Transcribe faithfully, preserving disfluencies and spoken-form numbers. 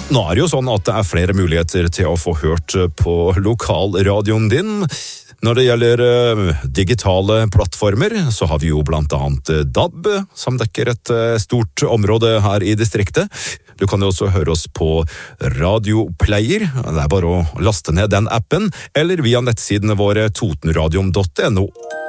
Nå er det jo sånn at det er flere muligheter til å få hørt på lokalradioen din. Når det gjelder digitale plattformer, så har vi jo blant annet D A B, som dekker et stort område her i distriktet. Du kan jo også høre oss på Radioplayer. Det er bare å laste ned den appen, eller via nettsidene våre totenradion punktum no.